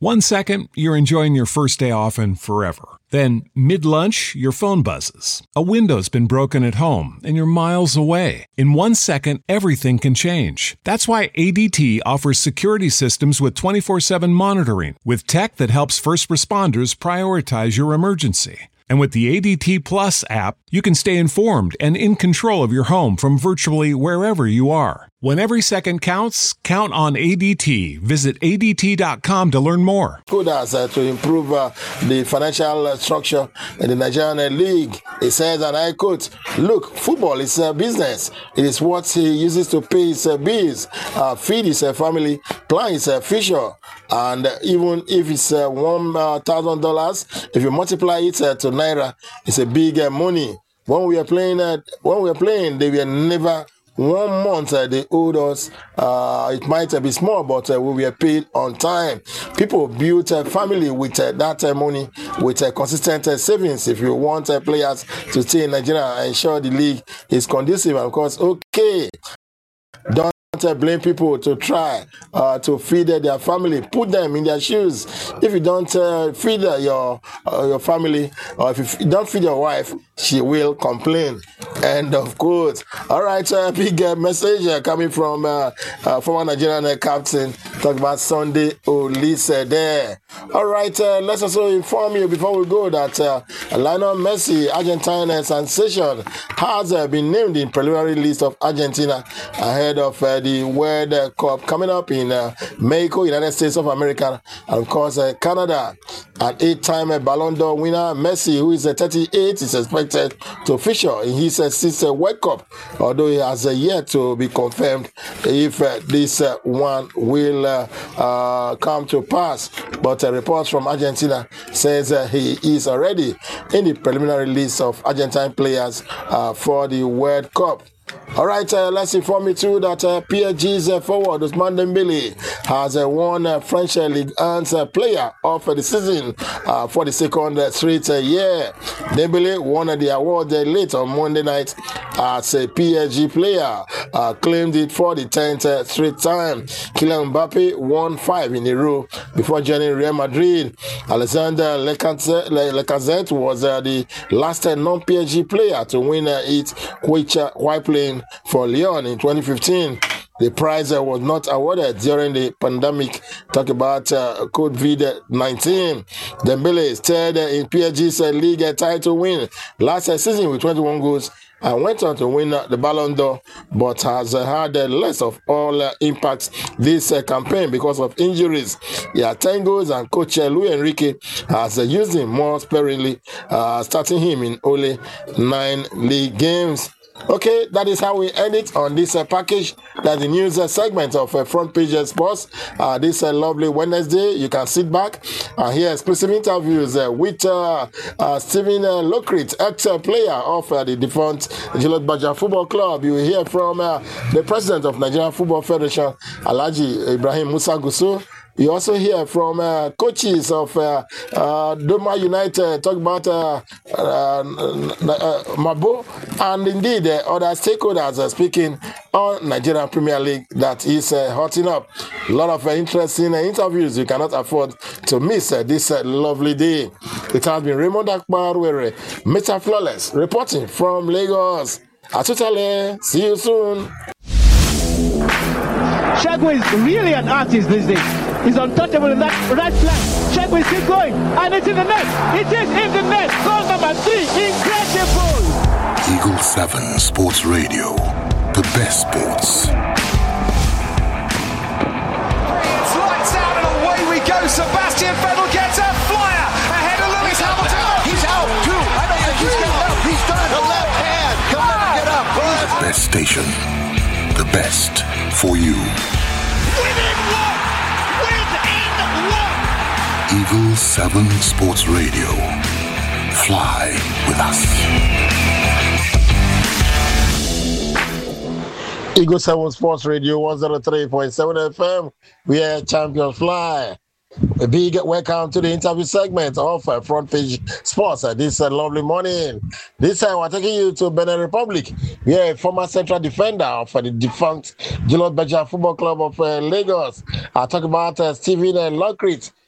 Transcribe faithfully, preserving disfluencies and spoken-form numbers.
One second, you're enjoying your first day off and forever. Then, mid-lunch, your phone buzzes. A window's been broken at home, and you're miles away. In one second, everything can change. That's why A D T offers security systems with twenty-four seven monitoring, with tech that helps first responders prioritize your emergency. And with the A D T Plus app, you can stay informed and in control of your home from virtually wherever you are. When every second counts, count on A D T. Visit A D T dot com to learn more. Good as uh, to improve uh, the financial uh, structure in the Nigerian uh, league. He says, and I quote, "Look, football is a business. It is what he uses to pay his uh, bills, uh, feed his uh, family, plan his uh, future. And uh, even if it's uh, one thousand dollars, if you multiply it uh, to naira, it's a big uh, money. When we are playing, uh, when we are playing, they were never." One month uh, they owed us, uh, it might uh, be small, but uh, we were paid on time. People built a family with uh, that uh, money, with uh, consistent uh, savings. If you want uh, players to stay in Nigeria and ensure the league is conducive, and of course, okay, don't uh, blame people to try uh, to feed uh, their family. Put them in their shoes. If you don't uh, feed uh, your uh, your family, or if you f- don't feed your wife, she will complain. End of quote. All right, uh, big uh, message uh, coming from uh, uh, former Nigerian uh, captain. Talk about Sunday Olise there. All right, uh, let's also inform you before we go that uh, Lionel Messi, Argentine sensation, has uh, been named in preliminary list of Argentina ahead of uh, the World Cup coming up in uh, Mexico, United States of America, and of course uh, Canada. An eight-time uh, Ballon d'Or winner, Messi, who is uh, thirty-eight, is expected to feature in his uh, sixth uh, World Cup, although he has uh, yet to be confirmed if uh, this uh, one will uh, uh, come to pass. But uh, reports from Argentina says uh, he is already in the preliminary list of Argentine players uh, for the World Cup. All right, uh, let's inform you too that uh, P S G's uh, forward Ousmane Dembele has uh, won uh, French uh, Ligue one's uh, player of uh, the season uh, for the second uh, straight uh, year. Dembele won uh, the award uh, late on Monday night as a P S G player, uh, claimed it for the tenth uh, straight time. Kylian Mbappe won five in a row before joining Real Madrid. Alexander Lacazette was uh, the last uh, non-P S G player to win uh, it, which uh, while playing for Lyon in twenty fifteen. The prize uh, was not awarded during the pandemic. Talk about uh, COVID nineteen. Dembele stayed uh, in P S G's uh, league uh, title win last uh, season with twenty-one goals and went on to win uh, the Ballon d'Or, but has uh, had uh, less of all uh, impacts this uh, campaign because of injuries. He had ten goals, and coach uh, Luis Enrique has uh, used him more sparingly, uh, starting him in only nine league games. Okay, that is how we end it on this uh, package. That's the news uh, segment of uh, Front Page Sports. Uh, this uh, lovely Wednesday, you can sit back and hear exclusive interviews uh, with uh, uh, Stephen uh, Lokrit, ex-player of uh, the defunct Gillot Baja Football Club. You will hear from uh, the president of Nigerian Football Federation, Alhaji Ibrahim Musa Gusau. You also hear from uh, coaches of uh, uh, Doma United, talk about uh, uh, uh, Mabo, and indeed uh, other stakeholders uh, speaking on Nigerian Premier League that is uh, hotting up. A lot of uh, interesting uh, interviews you cannot afford to miss uh, this uh, lovely day. It has been Raymond Akbarwere, Mister Flawless, reporting from Lagos. Atutale, see you soon. Shagway is really an artist these days. He's untouchable in that right flank. Shagway is still going, and it's in the net. It is in the net. Goal number three. Incredible. Eagle seven Sports Radio. The best sports. It's lights out and away we go. Sebastian Vettel gets a flyer ahead of Lewis Hamilton. He's out too. I don't think he's getting up. He's done the left hand. He'll never get up. The best station. The best for you. Within one! Within one! Eagle seven Sports Radio. Fly with us. Eagle seven Sports Radio one oh three point seven F M. We are Champions Fly. A big welcome to the interview segment of uh, Front Page Sports uh, this uh, lovely morning. This time we're taking you to Benin Republic. We are a former central defender of uh, the defunct Gillot Baja Football Club of uh, Lagos. I talk about uh, Stephen uh, Lokrit.